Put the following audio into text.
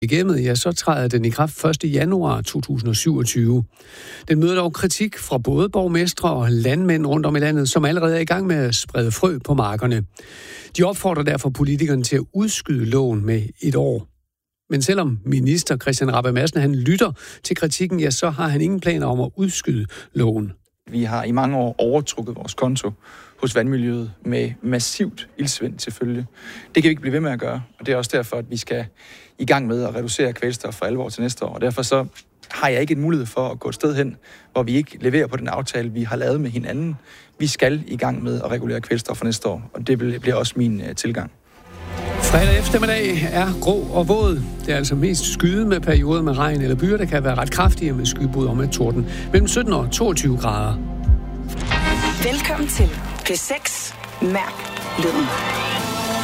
igennem, ja, så træder den i kraft 1. januar 2027. Den møder dog kritik fra både borgmestre og landmænd rundt om i landet, som allerede er i gang med at sprede frø på markerne. De opfordrer derfor politikerne til at udskyde loven med 1 år. Men selvom minister Christian Rabjerg Madsen han lytter til kritikken, ja, så har han ingen planer om at udskyde loven. Vi har i mange år overtrukket vores konto hos vandmiljøet med massivt iltsvind til følge. Det kan vi ikke blive ved med at gøre, og det er også derfor, at vi skal i gang med at reducere kvælstof for alvor til næste år. Og derfor så har jeg ikke en mulighed for at gå et sted hen, hvor vi ikke leverer på den aftale, vi har lavet med hinanden. Vi skal i gang med at regulere kvælstof for næste år, og det bliver også min tilgang. Fredag eftermiddag er grå og våd. Det er altså mest skyet med perioder med regn eller byer, der kan være ret kraftige med skybrud og med torden. Mellem 17 og 22 grader. Velkommen til P6 Mærk Lyden.